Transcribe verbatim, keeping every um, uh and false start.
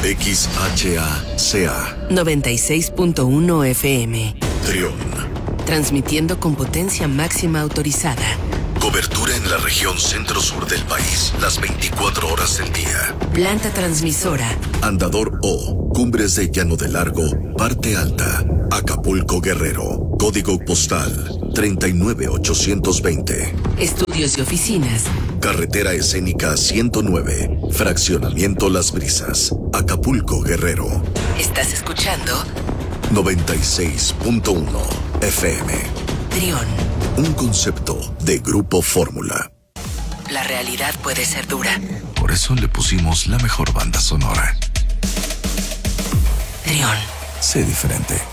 X H A C A noventa y seis punto uno F M. Trión. Transmitiendo con potencia máxima autorizada. Cobertura en la región centro-sur del país, las veinticuatro horas del día. Planta transmisora. Andador O, Cumbres de Llano de Largo, Parte Alta, Acapulco, Guerrero. Código postal treinta y nueve ochocientos veinte. Estudios y oficinas. Carretera escénica ciento nueve, Fraccionamiento Las Brisas, Acapulco, Guerrero. ¿Estás escuchando? noventa y seis punto uno F M. Trión. Un concepto de Grupo Fórmula. La realidad puede ser dura. Por eso le pusimos la mejor banda sonora. Trión. Sé diferente.